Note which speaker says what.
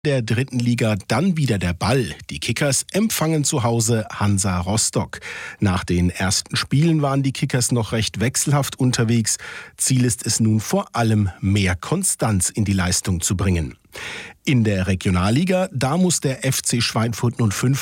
Speaker 1: Der dritten Liga dann wieder der Ball. Die Kickers empfangen zu Hause Hansa Rostock. Nach den ersten Spielen waren die Kickers noch recht wechselhaft unterwegs. Ziel ist es nun vor allem, mehr Konstanz in die Leistung zu bringen. In der Regionalliga, da muss der FC Schweinfurt 05